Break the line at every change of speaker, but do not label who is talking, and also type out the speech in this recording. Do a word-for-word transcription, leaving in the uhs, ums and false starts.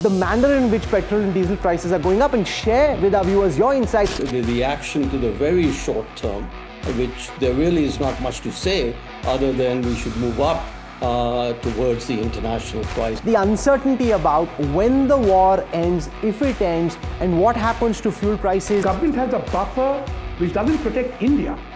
the manner in which petrol and diesel prices are going up, and share with our viewers your insights.
The reaction to the very short term, which there really is not much to say other than we should move up uh, towards the international price.
The uncertainty about when the war ends, if it ends, and what happens to fuel prices.
The government has a buffer which doesn't protect India.